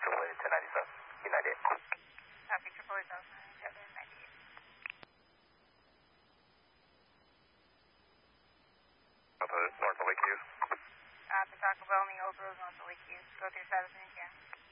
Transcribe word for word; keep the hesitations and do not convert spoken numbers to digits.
triple A ten ninety-seven, ninety-eight. Copy, triple A ten ninety-seven, ninety-eight. North of Lakeview. Copy, Taco Bell, in the Old Rose, north of Lakeview. Go through Sadison again.